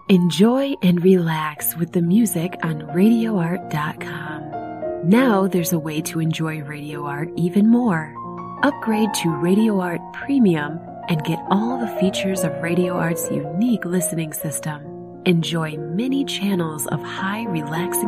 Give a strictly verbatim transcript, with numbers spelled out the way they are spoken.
Enjoy and relax with the music on radio art dot com. Now there's a way to enjoy Radio Art even more. Upgrade to Radio Art Premium and get all the features of Radio Art's unique listening system. Enjoy many channels of high relaxing